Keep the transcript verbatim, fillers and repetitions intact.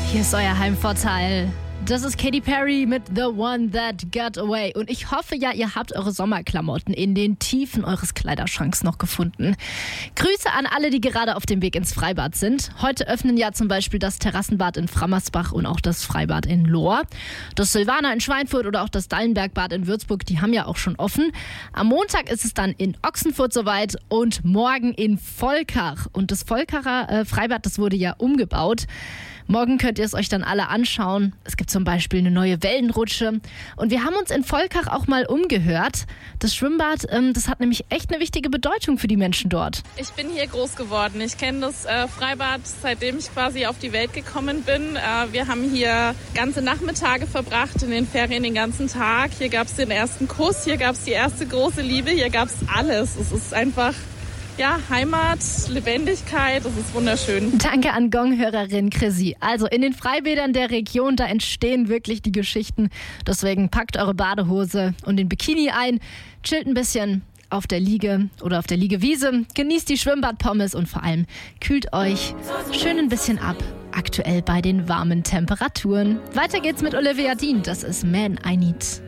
Hier ist euer Heimvorteil. Das ist Katy Perry mit The One That Got Away. Und ich hoffe ja, ihr habt eure Sommerklamotten in den Tiefen eures Kleiderschranks noch gefunden. Grüße an alle, die gerade auf dem Weg ins Freibad sind. Heute öffnen ja zum Beispiel das Terrassenbad in Frammersbach und auch das Freibad in Lohr. Das Silvaner in Schweinfurt oder auch das Dallenbergbad in Würzburg, die haben ja auch schon offen. Am Montag ist es dann in Ochsenfurt soweit und morgen in Volkach. Und das Volkacher äh, Freibad, das wurde ja umgebaut. Morgen könnt ihr es euch dann alle anschauen. Es gibt zum Beispiel eine neue Wellenrutsche. Und wir haben uns in Volkach auch mal umgehört. Das Schwimmbad, ähm, das hat nämlich echt eine wichtige Bedeutung für die Menschen dort. Ich bin hier groß geworden. Ich kenne das äh, Freibad, seitdem ich quasi auf die Welt gekommen bin. Äh, wir haben hier ganze Nachmittage verbracht, in den Ferien den ganzen Tag. Hier gab es den ersten Kuss, hier gab es die erste große Liebe, hier gab es alles. Es ist einfach... Ja, Heimat, Lebendigkeit, das ist wunderschön. Danke an Gong-Hörerin Chrissy. Also in den Freibädern der Region, da entstehen wirklich die Geschichten. Deswegen packt eure Badehose und den Bikini ein, chillt ein bisschen auf der Liege oder auf der Liegewiese, genießt die Schwimmbadpommes und vor allem kühlt euch schön ein bisschen ab. Aktuell bei den warmen Temperaturen. Weiter geht's mit Olivia Dean, das ist Man I Need.